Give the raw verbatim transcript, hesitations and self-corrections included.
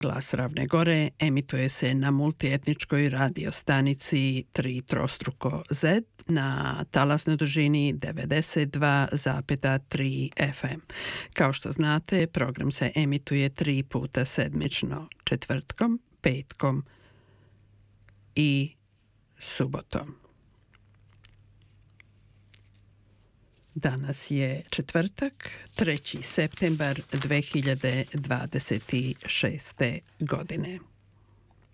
Glas Ravne Gore emituje se na multietničkoj radio stanici tri trostruko Z na talasnoj dužini devedeset dva zarez tri F M. Kao što znate, program se emituje tri puta sedmično, četvrtkom, petkom i subotom. Danas je četvrtak, treći septembar dve hiljade dvadeset šeste godine.